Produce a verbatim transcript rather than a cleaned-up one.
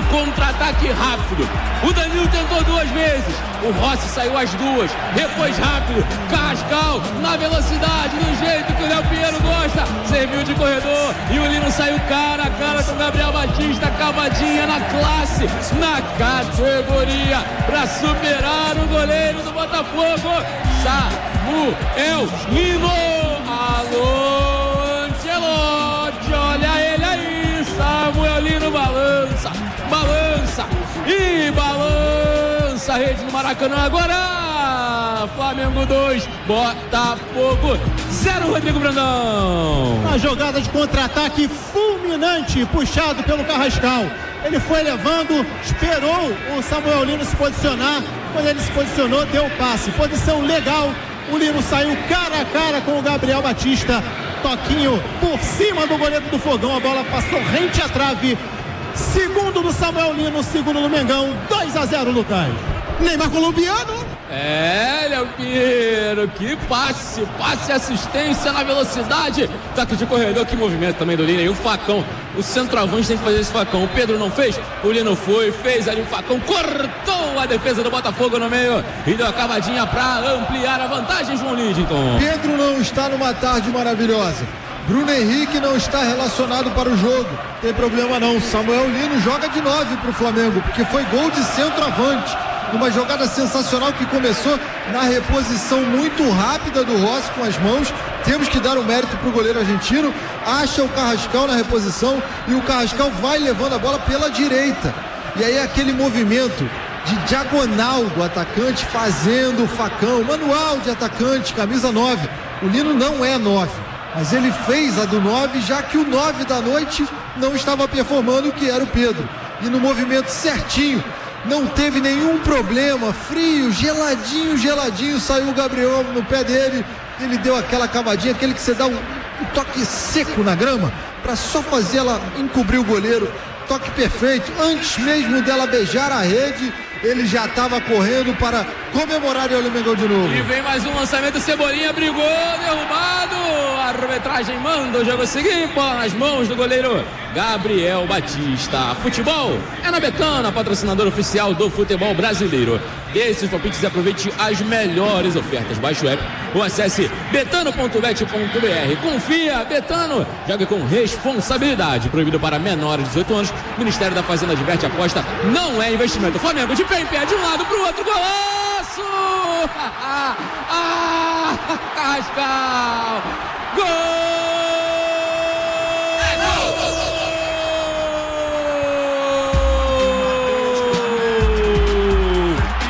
contra-ataque rápido. O Danilo tentou duas vezes, o Rossi saiu as duas, depois rápido, Carrascal na velocidade, do jeito que o Léo Pinheiro gosta, serviu de corredor e o Lino saiu cara a cara com o Gabriel Batista, cavadinha na classe, na categoria, para superar o goleiro do Botafogo, Samuel Lino. Alô, Ancelotti, olha ele aí, Samuel Lino balança, balança e balança a rede do Maracanã agora. Flamengo dois, Botafogo zero, Rodrigo Brandão. Uma jogada de contra-ataque fulminante, puxado pelo Carrascal. Ele foi levando, esperou o Samuel Lino se posicionar. Quando ele se posicionou, deu o passe. Posição legal. O Lino saiu cara a cara com o Gabriel Batista. Toquinho por cima do goleiro do Fogão. A bola passou rente à trave. Segundo do Samuel Lino, segundo do Mengão. dois a zero, Lucas. Neymar colombiano. É, Léo Pinheiro, que passe, passe assistência na velocidade, toque de corredor, que movimento também do Lino, e o facão, o centroavante tem que fazer esse facão, o Pedro não fez, o Lino foi, fez ali o facão, cortou a defesa do Botafogo no meio e deu a cavadinha para ampliar a vantagem, João Lidington. Pedro não está numa tarde maravilhosa, Bruno Henrique não está relacionado para o jogo, tem problema não, Samuel Lino joga de nove para o Flamengo, porque foi gol de centroavante. Numa jogada sensacional que começou na reposição muito rápida do Rossi com as mãos. Temos que dar o mérito para o goleiro argentino. Acha o Carrascal na reposição e o Carrascal vai levando a bola pela direita. E aí aquele movimento de diagonal do atacante fazendo o facão, manual de atacante, camisa nove. O Lino não é nove, mas ele fez a do nove, já que o nove da noite não estava performando, que era o Pedro. E no movimento certinho, não teve nenhum problema, frio, geladinho, geladinho, saiu o Gabriel no pé dele, ele deu aquela cavadinha, aquele que você dá um, um toque seco na grama, para só fazer ela encobrir o goleiro, toque perfeito, antes mesmo dela beijar a rede, ele já estava correndo para comemorar e o Mengão de novo. E vem mais um lançamento, Cebolinha brigou, derrubado, a arbitragem manda o jogo seguir, bola nas mãos do goleiro Gabriel Batista. Futebol é na Betano, patrocinador oficial do futebol brasileiro. Dê seus palpites e aproveite as melhores ofertas. Baixe o app ou acesse betano ponto bet ponto br. Confia, Betano, joga com responsabilidade. Proibido para menores de dezoito anos. Ministério da Fazenda adverte, aposta não é investimento. Flamengo de pé em pé, de um lado para o outro, golaço! Ah, Carrascal! Gol!